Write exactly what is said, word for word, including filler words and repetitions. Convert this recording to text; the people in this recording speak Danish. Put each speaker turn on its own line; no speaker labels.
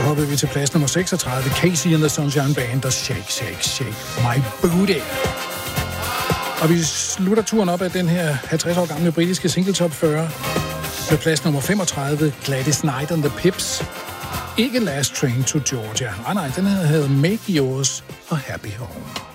hoppede vi til plads nummer seksogtredive, Casey and the Sunshine Band, og Shake, Shake, Shake My Booty. Og vi slutter turen op af den her halvtreds år gamle britiske single top fyrre med plads nummer femogtredive, Gladys Knight and the Pips. Ikke Last Train to Georgia. Ah, nej, den her hedder Make Yours og Happy Home.